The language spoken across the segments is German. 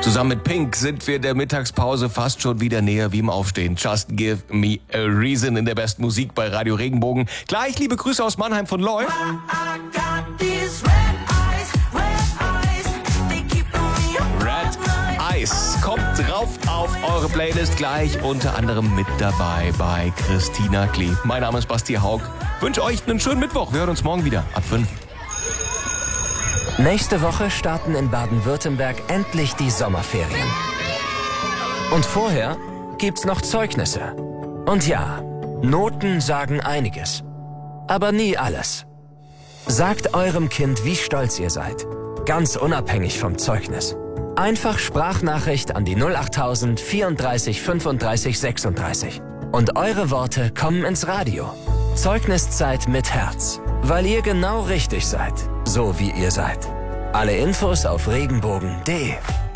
Zusammen mit Pink sind wir der Mittagspause fast schon wieder näher wie im Aufstehen. Just give me a reason in der besten Musik bei Radio Regenbogen. Gleich liebe Grüße aus Mannheim von Lloyd. Red Ice kommt drauf auf eure Playlist. Gleich unter anderem mit dabei bei Christina Klee. Mein Name ist Basti Haug. Wünsche euch einen schönen Mittwoch. Wir hören uns morgen wieder ab 5. Nächste Woche starten in Baden-Württemberg endlich die Sommerferien. Und vorher gibt's noch Zeugnisse. Und ja, Noten sagen einiges. Aber nie alles. Sagt eurem Kind, wie stolz ihr seid. Ganz unabhängig vom Zeugnis. Einfach Sprachnachricht an die 08000 34 35 36. Und eure Worte kommen ins Radio. Zeugniszeit mit Herz. Weil ihr genau richtig seid. So wie ihr seid. Alle Infos auf regenbogen.de.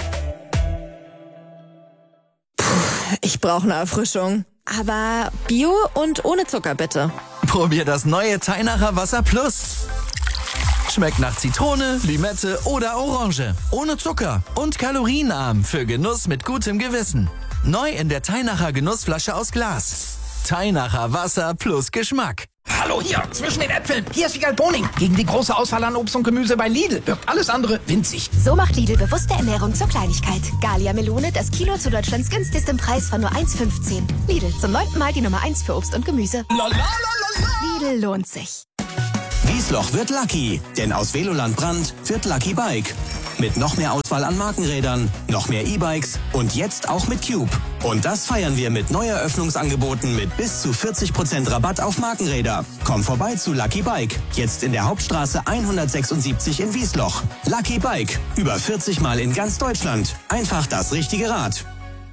Ich brauche eine Erfrischung. Aber Bio und ohne Zucker bitte. Probier das neue Teinacher Wasser Plus. Schmeckt nach Zitrone, Limette oder Orange. Ohne Zucker und kalorienarm für Genuss mit gutem Gewissen. Neu in der Teinacher Genussflasche aus Glas. Teinacher Wasser plus Geschmack. Hallo hier, zwischen den Äpfeln. Hier ist Wiegald Boning. Gegen die große Auswahl an Obst und Gemüse bei Lidl wirkt alles andere winzig. So macht Lidl bewusste Ernährung zur Kleinigkeit. Gallia Melone, das Kilo zu Deutschlands günstigstem Preis von nur 1,15. Lidl, zum 9. Mal die Nummer 1 für Obst und Gemüse. Lidl lohnt sich. Wiesloch wird Lucky, denn aus Veloland Brand wird Lucky Bike. Mit noch mehr Auswahl an Markenrädern, noch mehr E-Bikes und jetzt auch mit Cube. Und das feiern wir mit Neueröffnungsangeboten mit bis zu 40% Rabatt auf Markenräder. Komm vorbei zu Lucky Bike, jetzt in der Hauptstraße 176 in Wiesloch. Lucky Bike, über 40 Mal in ganz Deutschland. Einfach das richtige Rad.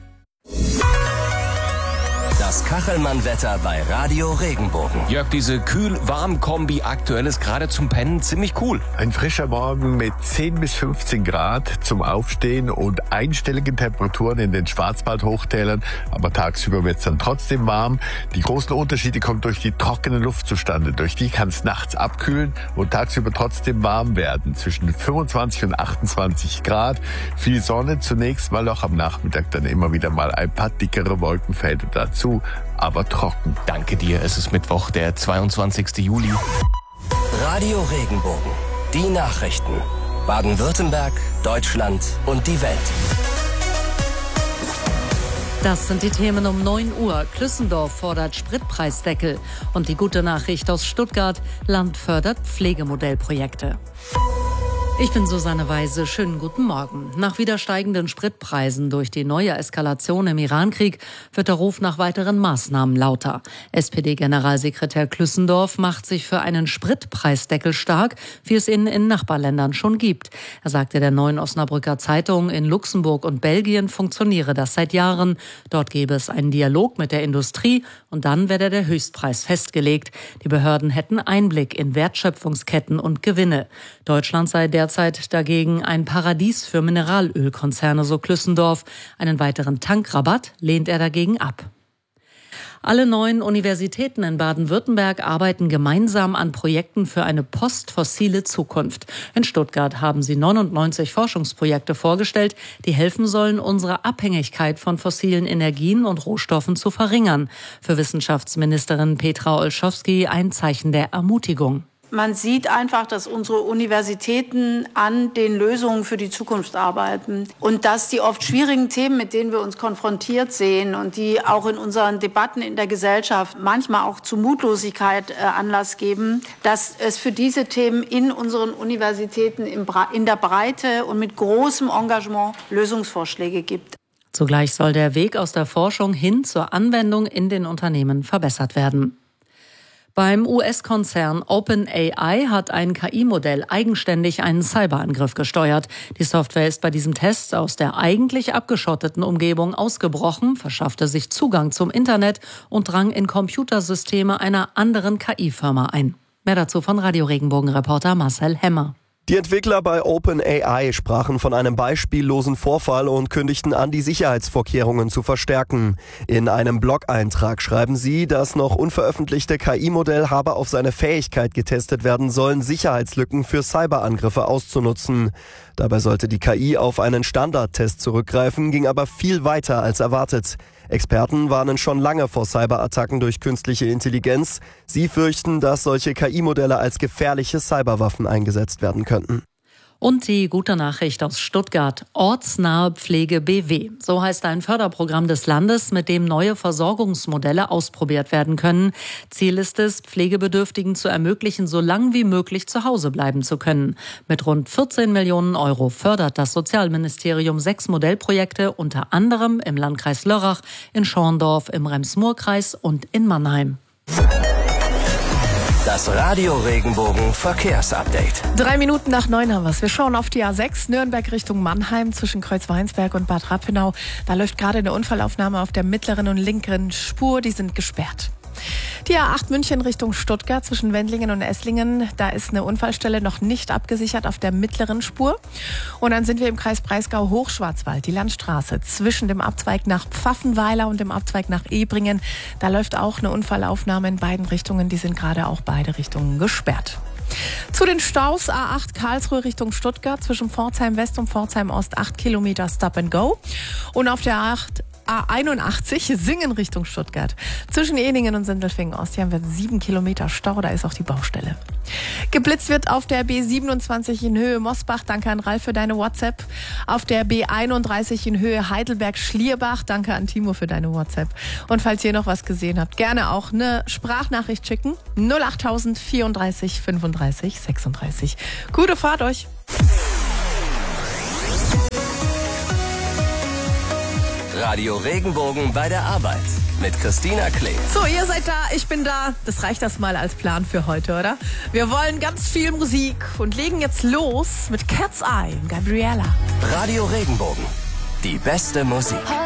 Das Kachelmann-Wetter bei Radio Regenbogen. Jörg, diese Kühl-Warm-Kombi aktuell ist gerade zum Pennen ziemlich cool. Ein frischer Morgen mit 10 bis 15 Grad zum Aufstehen und einstelligen Temperaturen in den Schwarzwald-Hochtälern. Aber tagsüber wird es dann trotzdem warm. Die großen Unterschiede kommen durch die trockene Luft zustande. Durch die kann es nachts abkühlen und tagsüber trotzdem warm werden. Zwischen 25 und 28 Grad. Viel Sonne zunächst mal, auch am Nachmittag dann immer wieder mal ein paar dickere Wolkenfelder dazu. Aber trocken. Danke dir, es ist Mittwoch, der 22. Juli. Radio Regenbogen. Die Nachrichten. Baden-Württemberg, Deutschland und die Welt. Das sind die Themen um 9 Uhr. Klüssendorf fordert Spritpreisdeckel. Und die gute Nachricht aus Stuttgart: Land fördert Pflegemodellprojekte. Ich bin Susanne Weise. Schönen guten Morgen. Nach wieder steigenden Spritpreisen durch die neue Eskalation im Irankrieg wird der Ruf nach weiteren Maßnahmen lauter. SPD-Generalsekretär Klüssendorf macht sich für einen Spritpreisdeckel stark, wie es ihn in Nachbarländern schon gibt. Er sagte der Neuen Osnabrücker Zeitung, in Luxemburg und Belgien funktioniere das seit Jahren. Dort gäbe es einen Dialog mit der Industrie und dann werde der Höchstpreis festgelegt. Die Behörden hätten Einblick in Wertschöpfungsketten und Gewinne. Deutschland sei derzeit dagegen ein Paradies für Mineralölkonzerne, so Klüssendorf. Einen weiteren Tankrabatt lehnt er dagegen ab. Alle 9 Universitäten in Baden-Württemberg arbeiten gemeinsam an Projekten für eine postfossile Zukunft. In Stuttgart haben sie 99 Forschungsprojekte vorgestellt, die helfen sollen, unsere Abhängigkeit von fossilen Energien und Rohstoffen zu verringern. Für Wissenschaftsministerin Petra Olschowski ein Zeichen der Ermutigung. Man sieht einfach, dass unsere Universitäten an den Lösungen für die Zukunft arbeiten und dass die oft schwierigen Themen, mit denen wir uns konfrontiert sehen und die auch in unseren Debatten in der Gesellschaft manchmal auch zu Mutlosigkeit Anlass geben, dass es für diese Themen in unseren Universitäten in der Breite und mit großem Engagement Lösungsvorschläge gibt. Zugleich soll der Weg aus der Forschung hin zur Anwendung in den Unternehmen verbessert werden. Beim US-Konzern OpenAI hat ein KI-Modell eigenständig einen Cyberangriff gesteuert. Die Software ist bei diesem Test aus der eigentlich abgeschotteten Umgebung ausgebrochen, verschaffte sich Zugang zum Internet und drang in Computersysteme einer anderen KI-Firma ein. Mehr dazu von Radio Regenbogen-Reporter Marcel Hemmer. Die Entwickler bei OpenAI sprachen von einem beispiellosen Vorfall und kündigten an, die Sicherheitsvorkehrungen zu verstärken. In einem Blog-Eintrag schreiben sie, das noch unveröffentlichte KI-Modell habe auf seine Fähigkeit getestet werden sollen, Sicherheitslücken für Cyberangriffe auszunutzen. Dabei sollte die KI auf einen Standardtest zurückgreifen, ging aber viel weiter als erwartet. Experten warnen schon lange vor Cyberattacken durch künstliche Intelligenz. Sie fürchten, dass solche KI-Modelle als gefährliche Cyberwaffen eingesetzt werden könnten. Und die gute Nachricht aus Stuttgart. Ortsnahe Pflege BW. So heißt ein Förderprogramm des Landes, mit dem neue Versorgungsmodelle ausprobiert werden können. Ziel ist es, Pflegebedürftigen zu ermöglichen, so lang wie möglich zu Hause bleiben zu können. Mit rund 14 Millionen Euro fördert das Sozialministerium 6 Modellprojekte, unter anderem im Landkreis Lörrach, in Schorndorf, im Rems-Murr-Kreis und in Mannheim. Das Radio Regenbogen Verkehrsupdate. 3 Minuten nach 9 haben wir es. Wir schauen auf die A6 Nürnberg Richtung Mannheim zwischen Kreuzweinsberg und Bad Rappenau. Da läuft gerade eine Unfallaufnahme auf der mittleren und linkeren Spur. Die sind gesperrt. Die A8 München Richtung Stuttgart zwischen Wendlingen und Esslingen. Da ist eine Unfallstelle noch nicht abgesichert auf der mittleren Spur. Und dann sind wir im Kreis Breisgau-Hochschwarzwald, die Landstraße zwischen dem Abzweig nach Pfaffenweiler und dem Abzweig nach Ebringen. Da läuft auch eine Unfallaufnahme in beiden Richtungen. Die sind gerade auch beide Richtungen gesperrt. Zu den Staus A8 Karlsruhe Richtung Stuttgart zwischen Pforzheim West und Pforzheim Ost 8 Kilometer Stop and Go. Und auf der A81 Singen Richtung Stuttgart. Zwischen Ehningen und Sindelfingen Ost hier haben wir 7 Kilometer Stau, da ist auch die Baustelle. Geblitzt wird auf der B27 in Höhe Mosbach. Danke an Ralf für deine WhatsApp. Auf der B31 in Höhe Heidelberg-Schlierbach. Danke an Timo für deine WhatsApp. Und falls ihr noch was gesehen habt, gerne auch eine Sprachnachricht schicken. 08000 34 35 36. Gute Fahrt euch. Radio Regenbogen bei der Arbeit mit Christina Klee. So, ihr seid da, ich bin da. Das reicht das mal als Plan für heute, oder? Wir wollen ganz viel Musik und legen jetzt los mit Cat's Eye und Gabriella. Radio Regenbogen, die beste Musik.